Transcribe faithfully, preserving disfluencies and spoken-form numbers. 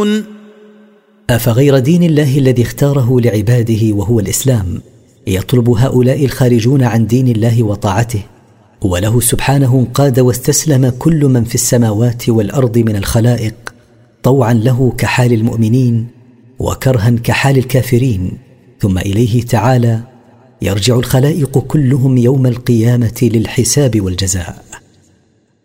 يعملون أفغير دين الله الذي اختاره لعباده وهو الإسلام يطلب هؤلاء الخارجون عن دين الله وطاعته، وله سبحانه انقاد واستسلم كل من في السماوات والأرض من الخلائق، طوعا له كحال المؤمنين وكرها كحال الكافرين، ثم إليه تعالى يرجع الخلائق كلهم يوم القيامة للحساب والجزاء.